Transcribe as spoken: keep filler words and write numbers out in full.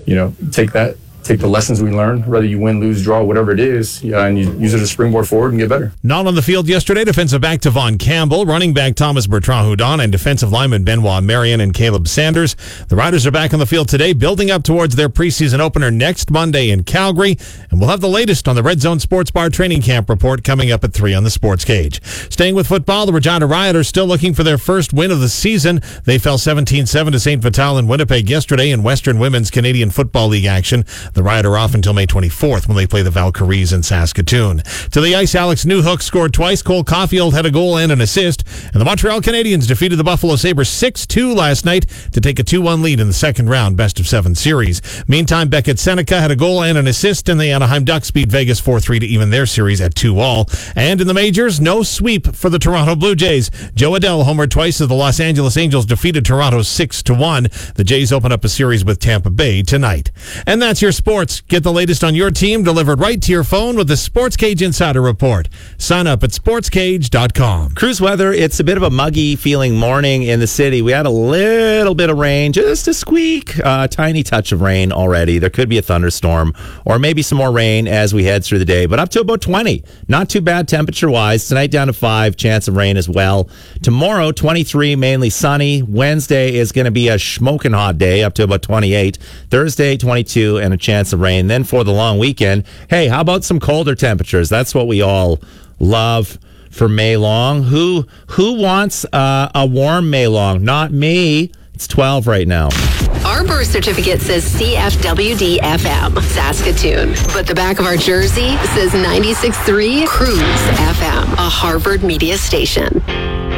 you know, take that. Take the lessons we learn, whether you win, lose, draw, whatever it is, yeah, and you use it as a springboard forward and get better. Not on the field yesterday, defensive back Tavon Campbell, running back Thomas Bertrand-Houdon, and defensive lineman Benoit Marion and Caleb Sanders. The Riders are back on the field today, building up towards their preseason opener next Monday in Calgary. And we'll have the latest on the Red Zone Sports Bar training camp report coming up at three on the Sports Cage. Staying with football, the Regina Rioters still looking for their first win of the season. They fell seventeen seven to Saint Vital in Winnipeg yesterday in Western Women's Canadian Football League action. The Rioters are off until May twenty-fourth when they play the Valkyries in Saskatoon. To the ice, Alex Newhook scored twice. Cole Caulfield had a goal and an assist. And the Montreal Canadiens defeated the Buffalo Sabres six two last night to take a two one lead in the second round best of seven series. Meantime, Beckett Seneca had a goal and an assist, and the Anaheim Ducks beat Vegas four three to even their series at two all. And in the majors, no sweep for the Toronto Blue Jays. Joe Adell homered twice as the Los Angeles Angels defeated Toronto six to one. The Jays open up a series with Tampa Bay tonight. And that's your sports. Get the latest on your team delivered right to your phone with the Sports Cage Insider Report. Sign up at sports cage dot com. Cruise weather, it's a bit of a muggy feeling morning in the city. We had a little bit of rain, just a squeak, a uh, tiny touch of rain already. There could be a thunderstorm or maybe some more rain as we head through the day, but up to about twenty. Not too bad temperature-wise. Tonight down to five, chance of rain as well. Tomorrow, twenty-three, mainly sunny. Wednesday is going to be a smoking hot day, up to about twenty-eight. Thursday, twenty-two, and a chance of rain. Then for the long weekend, hey, how about some colder temperatures? That's what we all love for May long. Who who wants uh, a warm May long? Not me. It's twelve right now. Our birth certificate says C F W D F M, Saskatoon. But the back of our jersey says ninety-six point three Cruise F M, a Harvard media station.